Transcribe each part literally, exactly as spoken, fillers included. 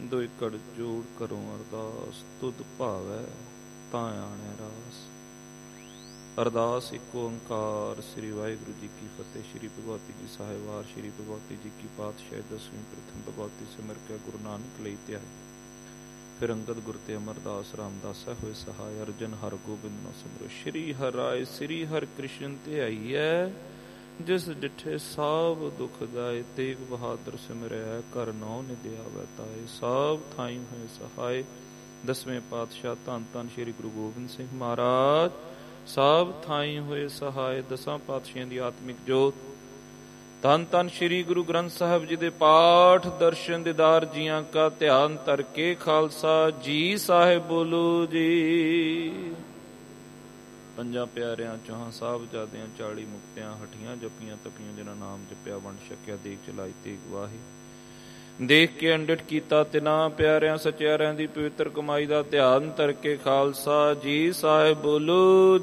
ਦੁਇ ਕੜ ਜੋੜ ਕਰੋ ਅਰਦਾਸ, ਤੁਧ ਭਾਵੈ ਤਾਂ ਆਣੈ ਰਾਸ। ਅਰਦਾਸ ਇੱਕ ਓੰਕਾਰ। ਸ੍ਰੀ ਵਾਹਿਗੁਰੂ ਜੀ ਕੀ ਫਤਿਹ। ਸ੍ਰੀ ਭਗਵਤੀ ਜੀ ਸਾਹਿਬ ਵਾਰ। ਸ੍ਰੀ ਭਗਵਤੀ ਜੀ ਕੀ ਪਾਤਸ਼ਾਹੀ ਦਸਵੀਂ ਪ੍ਰਥਮ ਭਗਵਤੀ ਸਿਮਰ ਕੇ ਗੁਰੂ ਨਾਨਕ ਲਈ ਧਿਆਏ। ਫਿਰ ਅੰਗਦ ਗੁਰ ਤੇ ਅਮਰਦਾਸ ਰਾਮਦਾਸਾ ਹੋਏ ਸਹਾਇ। ਅਰਜਨ ਹਰ ਗੋਬਿੰਦ ਨੂੰ ਸਿਮਰੋ। ਸ਼੍ਰੀ ਹਰਿ ਰਾਇ ਸ੍ਰੀ ਹਰਿ ਕ੍ਰਿਸ਼ਨ ਧਿਆਈਐ, ਜਿਸ ਡਿਠੇ ਸਭ ਦੁਖ ਜਾਏ। ਤੇਗ ਬਹਾਦਰ ਸਿਮਰਿਆ, ਕਰ ਨੌ ਨਿਧ ਆਵੈ ਤਾਏ। ਸਭ ਥਾਈ ਹੋਏ ਸਹਾਇ। ਦਸਵੇਂ ਪਾਤਸ਼ਾਹ ਧੰਨ ਧੰਨ ਸ਼੍ਰੀ ਗੁਰੂ ਗੋਬਿੰਦ ਸਿੰਘ ਮਹਾਰਾਜ ਸਭ ਥਾਈ ਹੋਏ ਸਹਾਇ। ਦਸਾਂ ਪਾਤਸ਼ਾਹੀਆਂ ਦੀ ਆਤਮਿਕ ਜੋਤ ਧੰਨ ਧੰਨ ਸ਼੍ਰੀ ਗੁਰੂ ਗ੍ਰੰਥ ਸਾਹਿਬ ਜੀ ਦੇ ਪਾਠ ਦਰਸ਼ਨ ਦੀਦਾਰ ਜੀਆਂ ਕਾ ਧਿਆਨ ਧਰ ਕੇ ਖਾਲਸਾ ਜੀ ਸਾਹਿਬ ਬੋਲੋ ਜੀ। ਪੰਜਾਂ ਪਿਆਰਿਆਂ ਚੌਹਾਂ ਸਾਹਿਬਜ਼ਾਦਿਆਂ ਚਾਲੀ ਮੁਕਤਿਆਂ ਹਠੀਆਂ ਜਪੀਆਂ ਤਪੀਆਂ, ਜਿਨ੍ਹਾਂ ਨਾਮ ਜਪਿਆ ਵੰਡ ਛਕਿਆ, ਦੇਖ ਚਲਾਈ ਤੇਗ ਵਾਹੀ। ਦੇਖ ਕੇ ਅੰਡਿਠ ਕੀਤਾ ਤਿਨਾਂ ਪਿਆਰਿਆਂ ਸਚਿਆਰਿਆਂ ਦੀ ਪਵਿੱਤਰ ਕਮਾਈ ਦਾ ਧਿਆਨ ਧਰ ਕੇ ਖਾਲਸਾ ਜੀ ਸਾਹਿਬ ਬੋਲੋ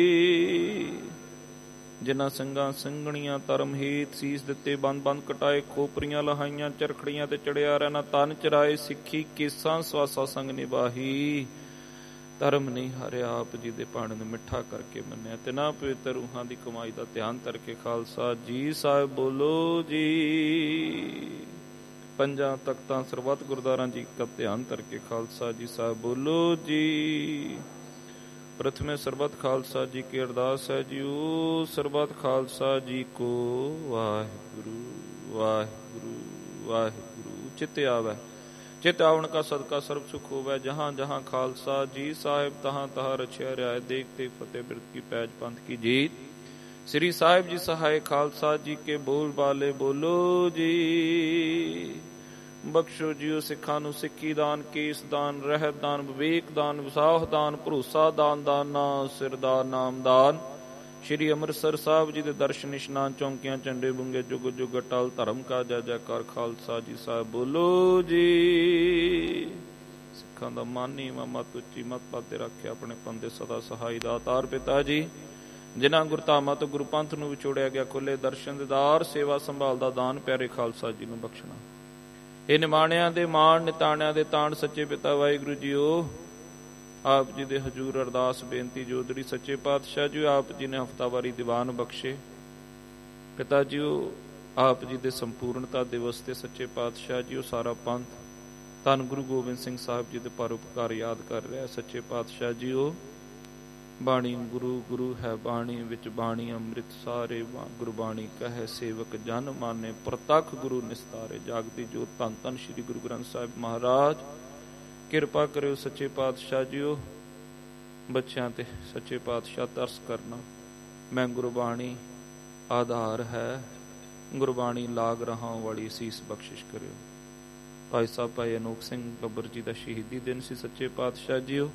ਜੀ। ਜਿਨ੍ਹਾਂ ਸਿੰਘਾਂ ਸਿੰਘਣੀਆਂ ਧਰਮ ਹੀਤ ਸੀਸ ਦਿੱਤੇ, ਬੰਦ ਬੰਦ ਕਟਾਏ, ਖੋਪਰੀਆਂ ਲਹਾਈਆਂ, ਚਰਖੜੀਆਂ ਤੇ ਚੜਿਆ ਰਹਿਣਾ, ਤਨ ਚਰਾਏ, ਸਿੱਖੀ ਕੇਸਾਂ ਸਵਾਸਾ ਸੰਗ ਨਿਭਾਹੀ। ਧਰਮ ਨਹੀਂ ਹਾਰਿਆ, ਆਪ ਜੀ ਦੇ ਭਾਣੇ ਨੂੰ ਮਿੱਠਾ ਕਰਕੇ ਮੰਨਿਆ। ਤਿਨਾਂ ਪਵਿੱਤਰ ਰੂਹਾਂ ਦੀ ਕਮਾਈ ਦਾ ਧਿਆਨ ਧਰ ਕੇ ਖਾਲਸਾ ਜੀ ਸਾਹਿਬ ਬੋਲੋ ਜੀ। ਪੰਜਾਂ ਤਖਤਾਂ ਸਰਬੱਤ ਗੁਰਦੁਆਰਾਂ ਜੀ ਦਾ ਧਿਆਨ ਧਰ ਕੇ ਖਾਲਸਾ ਜੀ ਸਾਹਿਬ ਬੋਲੋ ਜੀ। ਪ੍ਰਥਮੇ ਸਰਬੱਤ ਖਾਲਸਾ ਜੀ ਕੀ ਅਰਦਾਸ ਹੈ ਜੀਓ। ਸਰਬੱਤ ਖਾਲਸਾ ਜੀ ਕੋ ਵਾਹਿਗੁਰੂ ਵਾਹਿਗੁਰੂ ਵਾਹਿਗੁਰੂ। ਚਿਤ ਆਵੈ ਚਿਤ ਆਵਣ ਕਾ ਸਦਕਾ ਸਰਬ ਸੁਖ ਹੋਵੈ। ਜਹਾਂ ਜਹਾਂ ਖਾਲਸਾ ਜੀ ਸਾਹਿਬ, ਤਹਾਂ ਤਹਾਂ ਰਛਿਆ ਰਿਆਇ। ਦੇਖ ਤੇਗ ਫਤਿਹ ਬਿਰਤ ਕੀ ਪੈਜ ਪੰਥ ਕੀ ਜੀਤ। ਸ੍ਰੀ ਸਾਹਿਬ ਜੀ ਸਹਾਇ ਖਾਲਸਾ ਜੀ ਕੇ ਬੋਲ ਬਾਲੇ ਬੋਲੋ ਜੀ। ਬਖਸ਼ੋ ਜੀਓ ਸਿੱਖਾਂ ਨੂੰ ਸਿੱਖੀ ਦਾਨ, ਕੇਸ ਦਾਨ, ਰਹਿਤ ਦਾਨ, ਵਿਵੇਕ ਦਾਨ, ਵਿਸਾਖ ਦਾਨ, ਭਰੋਸਾ ਦਾਨ, ਦਾਨਾ ਸਿਰਦਾਰ ਨਾਮ ਦਾਨ। ਸ਼੍ਰੀ ਅੰਮ੍ਰਿਤਸਰ ਸਾਹਿਬ ਜੀ ਦੇ ਦਰਸ਼ਨ ਇਸ਼ਨਾਨ, ਚੌਂਕੀਆਂ, ਝੰਡੇ ਬੁੰਗੇ, ਜੁਗ ਜੁਗ ਅਟਲ ਧਰਮ ਕਾ ਜੈ ਜੈਕਾਰ। ਖਾਲਸਾ ਜੀ ਸਾਹਿਬ ਬੋਲੋ ਜੀ। ਸਿੱਖਾਂ ਦਾ ਮਾਨੀ ਮਤ ਉੱਚੀ ਮਤ ਪਾਤੇ ਰੱਖਿਆ, ਆਪਣੇ ਪੰਦੇ ਸਦਾ ਸਹਾਈ ਦਾਤਾਰ ਪਿਤਾ ਜੀ। ਜਿਨ੍ਹਾਂ ਗੁਰਧਾਮਾਂ ਤੋਂ ਗੁਰੂ ਪੰਥ ਨੂੰ ਵਿਛੋੜਿਆ ਗਿਆ, ਖੁੱਲੇ ਦਰਸ਼ਨ ਦੀਦਾਰ, ਸੇਵਾ ਸੰਭਾਲ ਦਾ ਦਾਨ ਪਿਆਰੇ ਖਾਲਸਾ ਜੀ ਨੂੰ ਬਖਸ਼ਣਾ। ਇਹ ਨਿਮਾਣਿਆਂ ਦੇ ਮਾਣ, ਨਿਤਾਣਿਆਂ ਦੇ ਤਾਣ, ਸੱਚੇ ਪਿਤਾ ਵਾਹਿਗੁਰੂ ਜੀਓ। ਆਪ ਜੀ ਦੇ ਹਜ਼ੂਰ ਅਰਦਾਸ ਬੇਨਤੀ ਜੋਦੜੀ ਸੱਚੇ ਪਾਤਸ਼ਾਹ ਜੀ, ਆਪ ਜੀ ਨੇ ਹਫ਼ਤਾਵਾਰੀ ਦੀਵਾਨ ਬਖਸ਼ੇ। ਪਿਤਾ ਜੀਓ, ਆਪ ਜੀ ਦੇ ਸੰਪੂਰਨਤਾ ਦਿਵਸ ਤੇ ਸੱਚੇ ਪਾਤਸ਼ਾਹ ਜੀ ਉਹ ਸਾਰਾ ਪੰਥ ਧੰਨ ਗੁਰੂ ਗੋਬਿੰਦ ਸਿੰਘ ਸਾਹਿਬ ਜੀ ਦੇ ਪਰਉਪਕਾਰ ਯਾਦ ਕਰ ਰਿਹਾ। ਸੱਚੇ ਪਾਤਸ਼ਾਹ ਜੀ ਉਹ ਬਾਣੀ ਗੁਰੂ ਗੁਰੂ ਹੈ ਬਾਣੀ, ਵਿੱਚ ਬਾਣੀ ਅੰਮ੍ਰਿਤ ਸਾਰੇ। ਗੁਰਬਾਣੀ ਕਹੈ ਸੇਵਕ ਜਨ ਮਾਨੇ, ਪ੍ਰਤੱਖ ਗੁਰੂ ਨਿਸਤਾਰੇ। ਜਾਗਦੀ ਜੋਤ ਧੰਨ ਧੰਨ ਸ਼੍ਰੀ ਗੁਰੂ ਗ੍ਰੰਥ ਸਾਹਿਬ ਮਹਾਰਾਜ। ਕਿਰਪਾ ਕਰਿਓ ਸੱਚੇ ਪਾਤਸ਼ਾਹ ਜੀਓ, ਬੱਚਿਆਂ ਤੇ ਸੱਚੇ ਪਾਤਸ਼ਾਹ ਤਰਸ ਕਰਨਾ। ਮੈਂ ਗੁਰਬਾਣੀ ਆਧਾਰ ਹੈ, ਗੁਰਬਾਣੀ ਲਾਗ ਰਹਾ ਵਾਲੀ ਸੀਸ ਬਖਸ਼ਿਸ਼ ਕਰਿਓ। ਭਾਈ ਸਾਹਿਬ ਭਾਈ ਅਨੂਪ ਸਿੰਘ ਬੱਬਰ ਜੀ ਦਾ ਸ਼ਹੀਦੀ ਦਿਨ ਸੀ। ਸੱਚੇ ਪਾਤਸ਼ਾਹ ਜੀਓ